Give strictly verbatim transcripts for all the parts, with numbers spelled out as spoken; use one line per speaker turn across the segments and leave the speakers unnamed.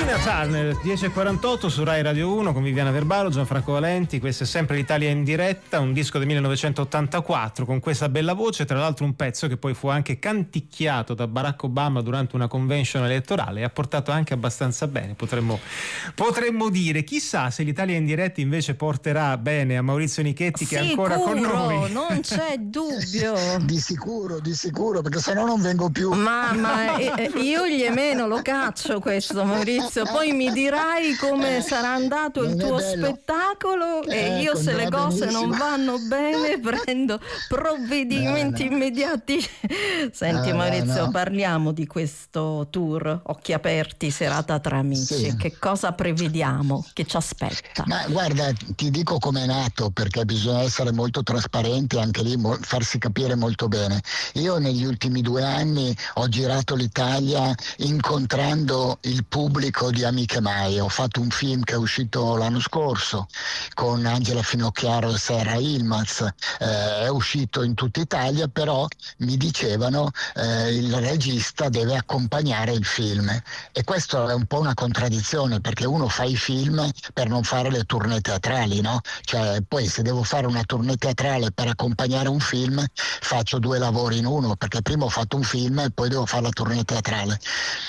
Tina Turner, dieci e quarantotto su Rai Radio uno con Viviana Verbalo, Gianfranco Valenti. Questo è sempre l'Italia in diretta, un disco del millenovecentottantaquattro con questa bella voce, tra l'altro un pezzo che poi fu anche canticchiato da Barack Obama durante una convention elettorale e ha portato anche abbastanza bene, potremmo, potremmo dire. Chissà se l'Italia in diretta invece porterà bene a Maurizio Nichetti, che è ancora con noi.
Non c'è dubbio.
Di sicuro, di sicuro, perché sennò non vengo più.
Mamma, io gliemeno lo caccio questo, Maurizio, poi mi dirai come sarà andato il tuo spettacolo e ecco, io se le cose benissimo. non vanno bene prendo provvedimenti no, no. immediati. Senti no, Maurizio, no. parliamo di questo tour Occhi Aperti, serata tra amici. Sì. Che cosa prevediamo? Che ci aspetta?
Ma guarda, ti dico com'è nato, perché bisogna essere molto trasparenti, anche lì mo- farsi capire molto bene. Io negli ultimi due anni ho girato l'Italia incontrando il pubblico di Amiche Mai. Ho fatto un film che è uscito l'anno scorso con Angela Finocchiaro e Sarah Ilmaz, eh, è uscito in tutta Italia, però mi dicevano eh, il regista deve accompagnare il film, e questo è un po' una contraddizione, perché uno fa i film per non fare le tournée teatrali, no? Cioè poi se devo fare una tournée teatrale per accompagnare un film faccio due lavori in uno, perché prima ho fatto un film e poi devo fare la tournée teatrale.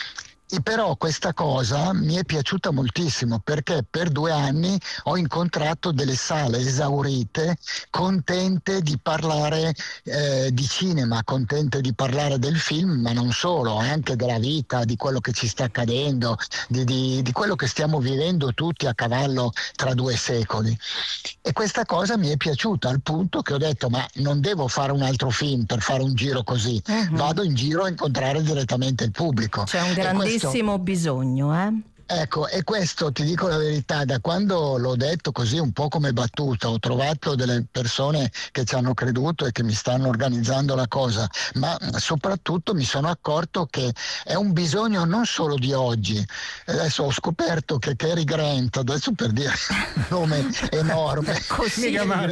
E però questa cosa mi è piaciuta moltissimo, perché per due anni ho incontrato delle sale esaurite, contente di parlare eh, di cinema, contente di parlare del film, ma non solo, anche della vita, di quello che ci sta accadendo, di, di, di quello che stiamo vivendo tutti a cavallo tra due secoli. E questa cosa mi è piaciuta al punto che ho detto: ma non devo fare un altro film per fare un giro così, uh-huh. vado in giro a incontrare direttamente il pubblico.
C'è un grandissimo bisogno, eh?
Ecco, e questo ti dico la verità, da quando l'ho detto così un po' come battuta, ho trovato delle persone che ci hanno creduto e che mi stanno organizzando la cosa, ma soprattutto mi sono accorto che è un bisogno non solo di oggi. Adesso ho scoperto che Cary Grant, adesso per dire un nome enorme,
così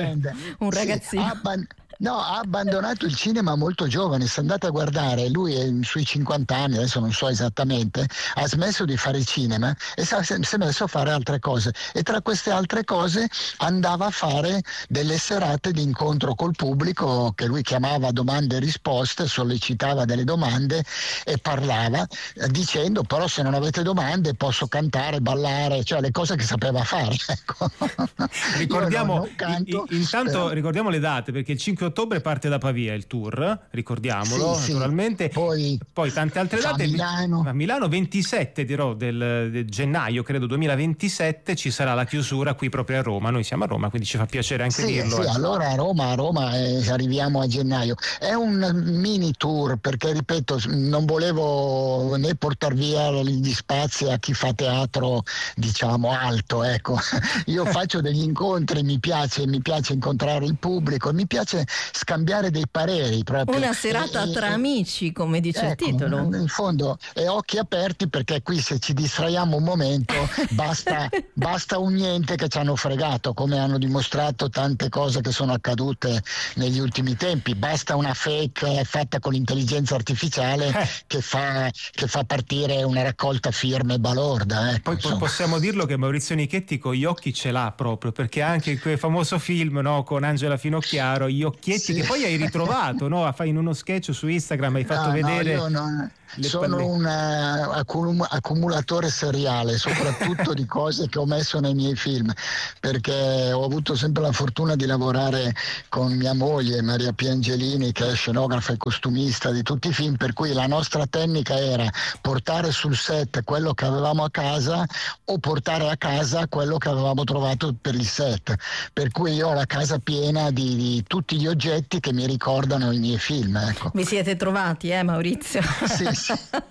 un ragazzino.
Sì, abban- No, ha abbandonato il cinema molto giovane, se andate a guardare, lui è sui cinquanta anni, adesso non so esattamente, ha smesso di fare il cinema e si è messo a fare altre cose, e tra queste altre cose andava a fare delle serate di incontro col pubblico che lui chiamava domande e risposte, sollecitava delle domande e parlava eh, dicendo: però se non avete domande posso cantare, ballare, cioè le cose che sapeva fare. Ecco.
Ricordiamo,
non, non canto,
in, intanto
però...
ricordiamo le date, perché il cinque ottobre parte da Pavia il tour, ricordiamolo,
sì,
naturalmente.
Sì. Poi,
Poi tante altre date.
A Milano.
A Milano ventisette dirò del, del gennaio, credo duemilaventisette, ci sarà la chiusura qui proprio a Roma. Noi siamo a Roma, quindi ci fa piacere anche
sì,
dirlo.
Sì,
eh.
allora a Roma, a Roma eh, arriviamo a gennaio. È un mini tour, perché ripeto, non volevo né portar via gli spazi a chi fa teatro, diciamo, alto, ecco. Io faccio degli incontri, mi piace, mi piace incontrare il pubblico, mi piace scambiare dei pareri proprio.
Una serata
e,
tra
e,
amici, come dice
ecco,
il titolo.
In fondo, e occhi aperti, perché qui se ci distraiamo un momento basta, basta un niente che ci hanno fregato, come hanno dimostrato tante cose che sono accadute negli ultimi tempi. Basta una fake fatta con l'intelligenza artificiale eh. che, fa, che fa partire una raccolta firme balorda. Ecco,
poi
insomma.
Possiamo dirlo che Maurizio Nichetti con gli occhi ce l'ha proprio, perché anche in quel famoso film, no, con Angela Finocchiaro, gli occhietti sì. che poi hai ritrovato, no? Fai in uno sketch su Instagram, hai fatto
no,
vedere.
No, io non... Sono un uh, accum- accumulatore seriale, soprattutto di cose che ho messo nei miei film, perché ho avuto sempre la fortuna di lavorare con mia moglie Maria Piangelini, che è scenografa e costumista di tutti i film, per cui la nostra tecnica era portare sul set quello che avevamo a casa o portare a casa quello che avevamo trovato per il set, per cui io ho la casa piena di, di tutti gli oggetti che mi ricordano i miei film, ecco.
Vi siete trovati, eh Maurizio?
Sì, sì.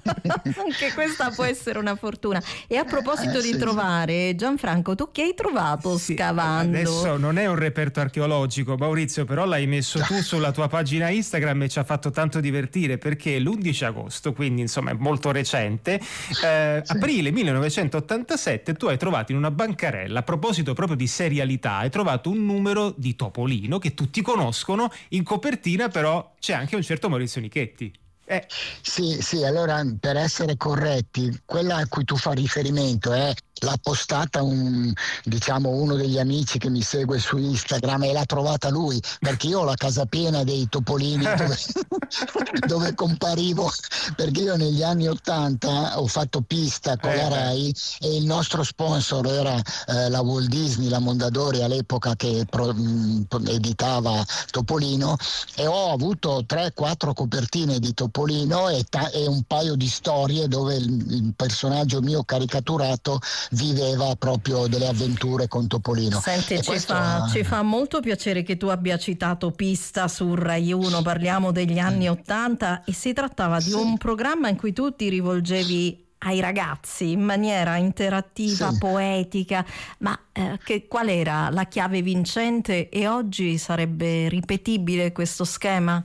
Anche questa può essere una fortuna. E a proposito
eh,
di
sì,
trovare, Gianfranco, tu che hai trovato
sì,
scavando?
Adesso non è un reperto archeologico, Maurizzo, però l'hai messo tu sulla tua pagina Instagram e ci ha fatto tanto divertire, perché l'undici agosto, quindi insomma è molto recente, eh, sì. aprile millenovecentottantasette, tu hai trovato in una bancarella, a proposito proprio di serialità, hai trovato un numero di Topolino che tutti conoscono, in copertina però c'è anche un certo Maurizio Nichetti. Eh.
Sì, sì, allora per essere corretti, quella a cui tu fai riferimento è l'ha postata un, diciamo, uno degli amici che mi segue su Instagram e l'ha trovata lui, perché io ho la casa piena dei topolini dove, dove comparivo, perché io negli anni ottanta ho fatto pista con
eh,
la Rai e il nostro sponsor era eh, la Walt Disney, la Mondadori all'epoca che pro, mh, editava Topolino, e ho avuto tre quattro copertine di Topolino e, ta- e un paio di storie dove il, il personaggio mio caricaturato viveva proprio delle avventure con Topolino.
Senti, ci
questo,
fa, ci fa molto piacere che tu abbia citato Pista su Rai uno, parliamo degli anni ottanta e si trattava di
sì.
un programma in cui tu ti rivolgevi ai ragazzi in maniera interattiva,
sì.
poetica, ma eh, che, qual era la chiave vincente e oggi sarebbe ripetibile questo schema?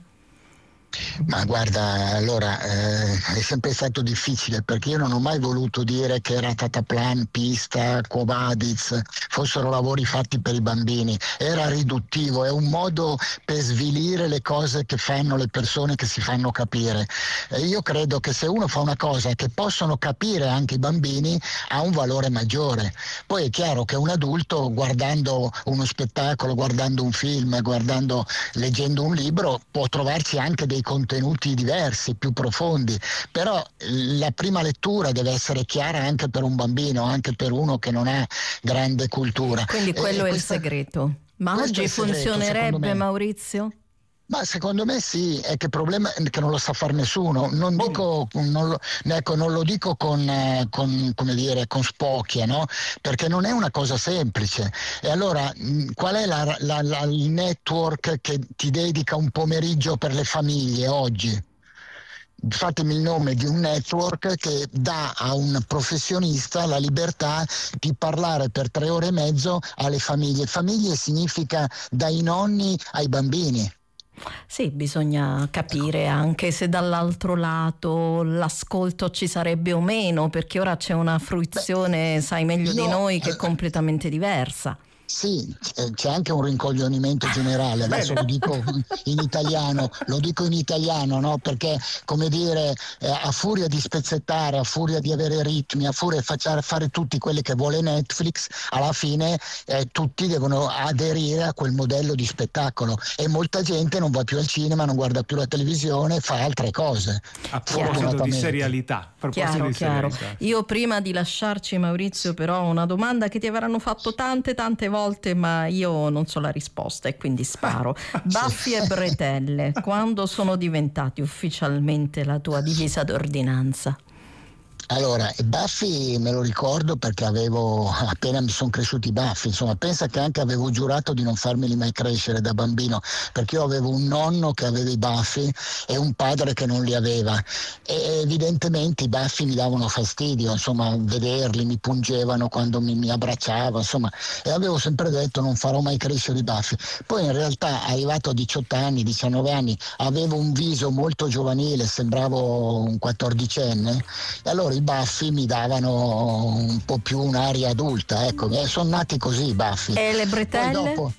Ma guarda, allora eh, è sempre stato difficile perché io non ho mai voluto dire che Ratataplan, Pista, Quo Vadis fossero lavori fatti per i bambini. Era riduttivo, è un modo per svilire le cose che fanno le persone che si fanno capire. E io credo che se uno fa una cosa che possono capire anche i bambini ha un valore maggiore. Poi è chiaro che un adulto guardando uno spettacolo, guardando un film, guardando, leggendo un libro può trovarci anche dei contenuti diversi, più profondi, però la prima lettura deve essere chiara anche per un bambino, anche per uno che non ha grande cultura.
Quindi quello
e
è
questa,
il segreto. Ma oggi
segreto,
funzionerebbe, Maurizio?
Ma secondo me sì, è che il problema è che non lo sa fare nessuno. Non dico, non lo, ecco, non lo dico con, eh, con, come dire, con spocchia, no? Perché non è una cosa semplice. E allora, mh, qual è la, la, la, il network che ti dedica un pomeriggio per le famiglie oggi? Fatemi il nome di un network che dà a un professionista la libertà di parlare per tre ore e mezzo alle famiglie. Famiglie significa dai nonni ai bambini.
Sì, bisogna capire anche se dall'altro lato l'ascolto ci sarebbe o meno, perché ora c'è una fruizione, Beh, sai meglio io, di noi, che è completamente diversa.
Sì, c'è anche un rincoglionimento generale, adesso lo dico in italiano, lo dico in italiano, no? Perché, come dire, eh, a furia di spezzettare, a furia di avere ritmi, a furia di fare, fare tutti quelli che vuole Netflix, alla fine eh, tutti devono aderire a quel modello di spettacolo e molta gente non va più al cinema, non guarda più la televisione, fa altre cose.
A proposito di serialità. A
Chiaro,
di
chiaro.
serialità.
Io prima di lasciarci, Maurizio, però ho una domanda che ti avranno fatto tante tante volte, ma io non so la risposta e quindi sparo. Buffy e Bretelle, quando sono diventati ufficialmente la tua divisa d'ordinanza?
Allora, Buffy me lo ricordo perché avevo, appena mi sono cresciuti i baffi, insomma, pensa che anche avevo giurato di non farmeli mai crescere da bambino, perché io avevo un nonno che aveva i baffi e un padre che non li aveva e evidentemente i baffi mi davano fastidio, insomma, vederli, mi pungevano quando mi, mi abbracciava, insomma, e avevo sempre detto non farò mai crescere i baffi. Poi in realtà, arrivato a diciotto anni, diciannove anni, avevo un viso molto giovanile, sembravo un quattordicenne, e allora i baffi mi davano un po' più un'aria adulta, ecco, e sono nati così i baffi.
E le bretelle?
Poi dopo,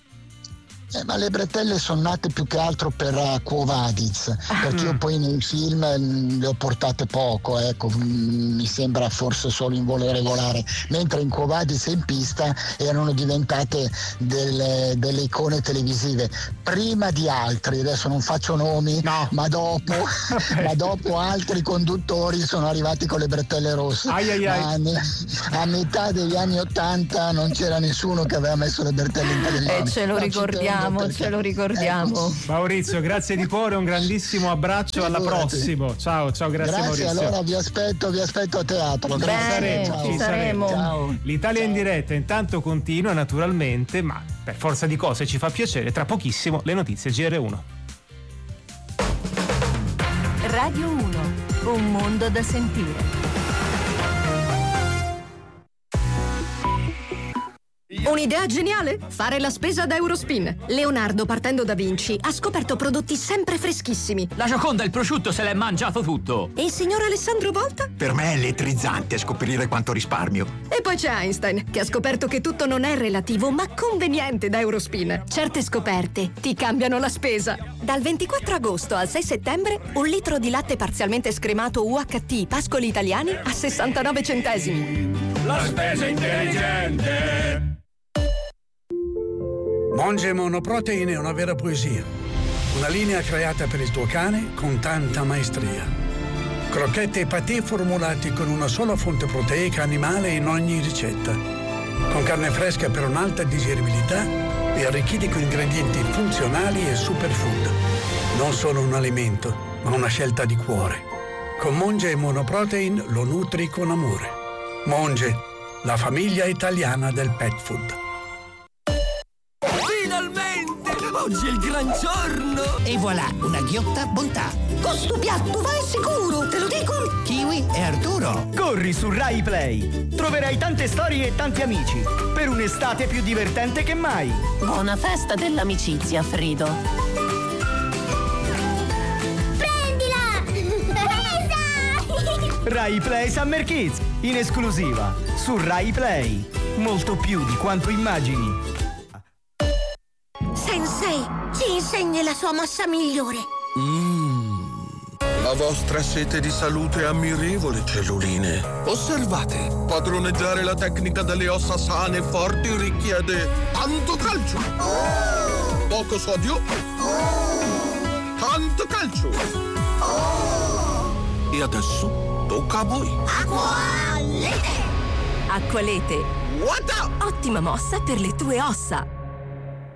eh, ma le bretelle sono nate più che altro per uh, Quo Vadis, perché io poi nei film mh, le ho portate poco, ecco, mh, mi sembra forse solo in volo regolare, mentre in Quo Vadis e in Pista erano diventate delle, delle icone televisive, prima di altri, adesso non faccio nomi,
no.
ma dopo ma dopo altri conduttori sono arrivati con le bretelle rosse.
Ai ai ai.
Ma a metà degli anni ottanta non c'era nessuno che aveva messo le bretelle in televisione.
E ce lo ricordiamo. Ce lo ricordiamo.
Ecco.
Maurizio, grazie di cuore, un grandissimo abbraccio, alla prossima. Ciao, ciao, grazie,
grazie
Maurizio.
Allora vi aspetto, vi aspetto a teatro.
Bene,
grazie.
ciao. Ci saremo.
Ciao.
L'Italia
ciao.
in diretta intanto continua naturalmente, ma per forza di cose ci fa piacere. Tra pochissimo le notizie G R uno.
Radio uno, un mondo da sentire.
Un'idea geniale? Fare la spesa da Eurospin. Leonardo, partendo da Vinci, ha scoperto prodotti sempre freschissimi.
La Gioconda il prosciutto se l'è mangiato tutto.
E il signor Alessandro Volta?
Per me è elettrizzante scoprire quanto risparmio.
E poi c'è Einstein, che ha scoperto che tutto non è relativo, ma conveniente da Eurospin. Certe scoperte ti cambiano la spesa. Dal ventiquattro agosto al sei settembre, un litro di latte parzialmente scremato U H T Pascoli Italiani a sessantanove centesimi.
La spesa intelligente.
Monge Monoprotein è una vera poesia. Una linea creata per il tuo cane con tanta maestria. Crocchette e patè formulati con una sola fonte proteica animale in ogni ricetta. Con carne fresca per un'alta digeribilità e arricchiti con ingredienti funzionali e superfood. Non solo un alimento, ma una scelta di cuore. Con Monge Monoprotein lo nutri con amore. Monge, la famiglia italiana del pet food.
Oggi è il gran giorno!
E voilà, una ghiotta bontà.
Questo piatto va è sicuro, te lo dico!
Kiwi e Arturo.
Corri su Rai Play. Troverai tante storie e tanti amici. Per un'estate più divertente che mai.
Buona festa dell'amicizia, Frido.
Prendila! Presa!
Rai Play Summer Kids. In esclusiva. Su Rai Play. Molto più di quanto immagini.
Sensei, ci insegni la sua mossa migliore.
Mmm, la vostra sete di salute è ammirevole, celluline. Osservate, padroneggiare la tecnica delle ossa sane e forti richiede tanto calcio, oh! Poco sodio, oh! Tanto calcio. Oh! E adesso tocca a voi.
Acqualete!
Acqualete.
What up?
Ottima mossa per le tue ossa.